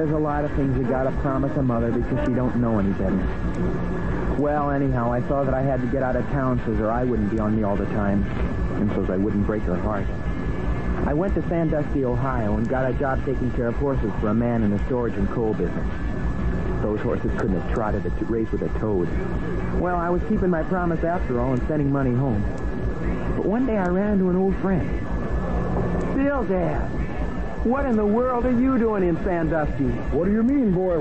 there's a lot of things you gotta promise a mother because she don't know any better. Well, anyhow, I saw that I had to get out of town so that I wouldn't be on me all the time, and so I wouldn't break her heart. I went to Sandusky, Ohio, and got a job taking care of horses for a man in the storage and coal business. Those horses couldn't have trotted a race with a toad. Well, I was keeping my promise after all and sending money home. But one day I ran into an old friend. Bill, Dad, what in the world are you doing in Sandusky? What do you mean, boy?